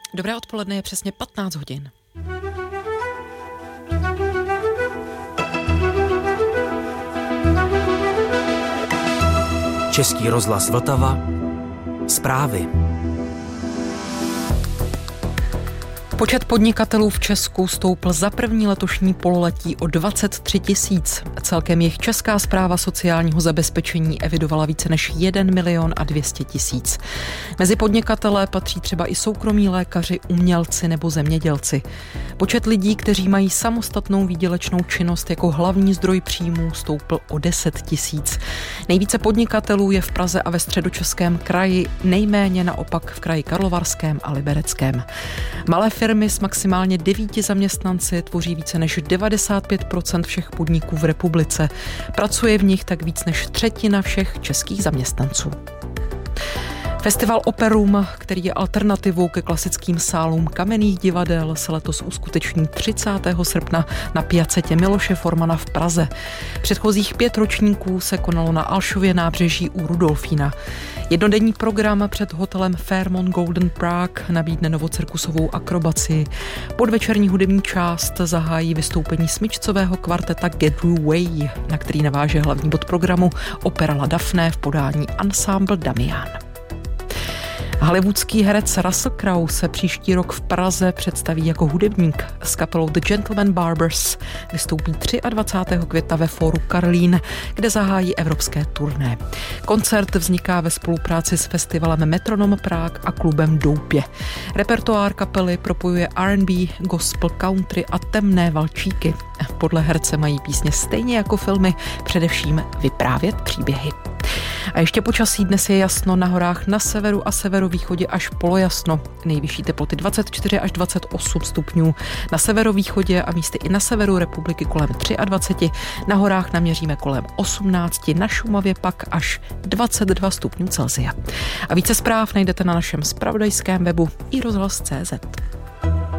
Dobré odpoledne, je přesně 15 hodin. Český rozhlas Vltava. Zprávy. Počet podnikatelů v Česku stoupl za první letošní pololetí o 23 000. Celkem jich Česká správa sociálního zabezpečení evidovala více než 1 200 000. Mezi podnikatele patří třeba i soukromí lékaři, umělci nebo zemědělci. Počet lidí, kteří mají samostatnou výdělečnou činnost jako hlavní zdroj příjmů, stoupl o 10 000. Nejvíce podnikatelů je v Praze a ve Středočeském kraji, nejméně naopak v kraji Karlovarském a Libereckém. Malé firmy s maximálně 9 zaměstnanci tvoří více než 95% všech podniků v republice. Pracuje v nich tak víc než třetina všech českých zaměstnanců. Festival Operum, který je alternativou ke klasickým sálům kamenných divadel, se letos uskuteční 30. srpna na Piacetě Miloše Formana v Praze. Předchozích 5 ročníků se konalo na Alšově nábřeží u Rudolfína. Jednodenní program před hotelem Fairmont Golden Prague nabídne novocirkusovou akrobaci. Podvečerní hudební část zahájí vystoupení smyčcového kvarteta Get Way, na který naváže hlavní bod programu opera La Daphne v podání Ensemble Damian. Hollywoodský herec Russell Crowe se příští rok v Praze představí jako hudebník. S kapelou The Gentleman Barbers vystoupí 23. května ve Fóru Karlín, kde zahájí evropské turné. Koncert vzniká ve spolupráci s festivalem Metronom Prague a klubem Doupě. Repertoár kapely propojuje R&B, gospel, country a temné valčíky. Podle herce mají písně stejně jako filmy především vyprávět příběhy. A ještě počasí, dnes je jasno, na horách na severu a severovýchodě až polojasno. Nejvyšší teploty 24 až 28 stupňů. Na severovýchodě a místy i na severu republiky kolem 23, na horách naměříme kolem 18, na Šumavě pak až 22 stupňů Celsia. A více zpráv najdete na našem zpravodajském webu iRozhlas.cz.